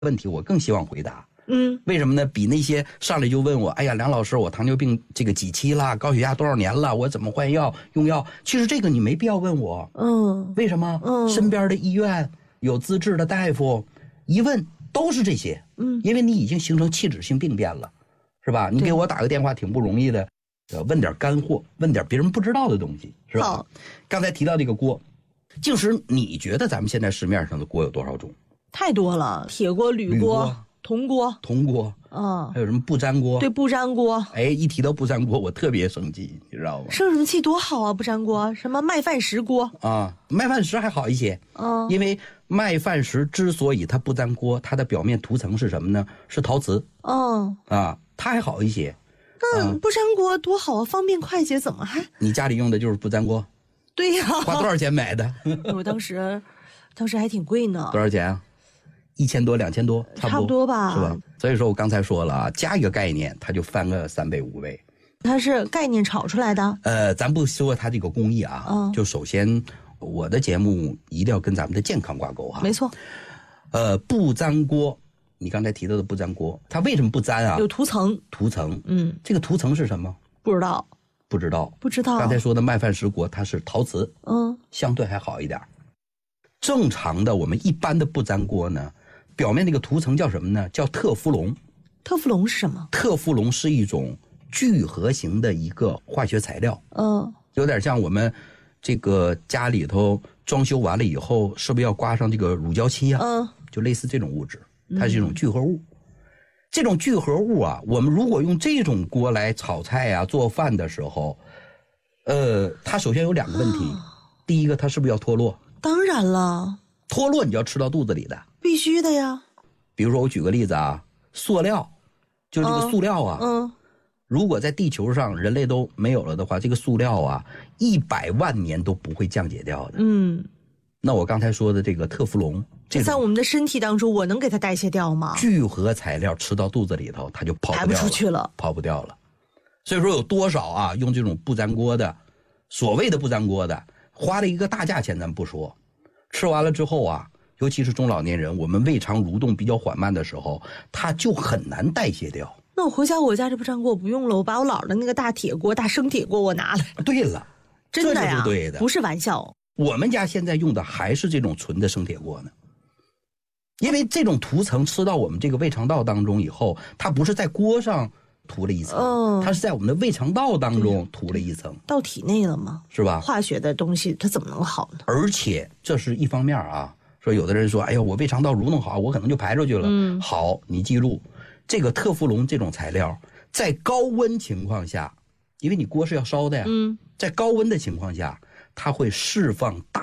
问题我更希望回答。 为什么呢？比那些上来就问我，哎呀，梁老师，我糖尿病这个几期了，高血压多少年了，我怎么换药用药？其实这个你没必要问我。为什么？身边的医院有资质的大夫，一问都是这些。因为你已经形成器质性病变了，是吧？你给我打个电话挺不容易的，问点干货，问点别人不知道的东西，是吧？好，刚才提到这个锅，净石，你觉得咱们现在市面上的锅有多少种？ 太多了，铁锅、铝锅、铜锅， 还有什么不粘锅？ 对，不粘锅。 哎，一提到不粘锅，我特别生气，你知道吗？ 生什么气？多好啊！不粘锅，什么麦饭石锅啊？麦饭石还好一些，因为麦饭石之所以它不粘锅，它的表面涂层是什么呢？是陶瓷。它还好一些。 那不粘锅多好啊，方便快捷，怎么还？ 你家里用的就是不粘锅？ 对呀。 花多少钱买的？ 我当时还挺贵呢。 多少钱啊？1000多2000多， 差不多吧， 是吧？所以说我刚才说了啊，加一个概念，它就翻个3倍5倍。 它是概念炒出来的。 咱不说它这个工艺啊，就首先我的节目一定要跟咱们的健康挂钩哈。 没错。 不粘锅，你刚才提到的不粘锅，它为什么不粘啊？ 有涂层。 这个涂层是什么？ 不知道。 刚才说的麦饭石锅，它是陶瓷，相对还好一点。正常的我们一般的不粘锅呢，表面那个涂层叫什么呢？叫特氟龙。 特氟龙是什么？ 特氟龙是一种聚合型的一个化学材料。有点像我们这个家里头装修完了以后，是不是要刮上这个乳胶漆啊？就类似这种物质，它是一种聚合物。这种聚合物啊，我们如果用这种锅来炒菜啊、做饭的时候，它首先有2个问题。第一个，它是不是要脱落？ 当然了， 脱落你就要吃到肚子里的， 必须的呀。 比如说我举个例子啊，塑料，就是这个塑料啊，如果在地球上人类都没有了的话，这个塑料啊，100万年都不会降解掉的。那我刚才说的这个特氟龙， 在我们的身体当中，我能给它代谢掉吗？ 聚合材料吃到肚子里头，它就排不出去了，跑不掉了。所以说有多少啊，用这种不粘锅的，所谓的不粘锅的，花了一个大价钱咱不说，吃完了之后啊，尤其是中老年人，我们胃肠蠕动比较缓慢的时候，它就很难代谢掉。 那我回家我家这不粘锅我不用了，我把我姥的那个大铁锅、大生铁锅我拿来。 对了， 真的呀， 这是对的， 不是玩笑。 我们家现在用的还是这种纯的生铁锅呢，因为这种涂层吃到我们这个胃肠道当中以后，它不是在锅上涂了一层，它是在我们的胃肠道当中涂了一层， 到体内了吗？ 是吧？ 化学的东西它怎么能好呢？ 而且这是一方面啊，说有的人说，哎呀，我胃肠道蠕动好，我可能就排出去了。好，你记住，这个特氟龙这种材料，在高温情况下，因为你锅是要烧的呀，在高温的情况下，它会释放大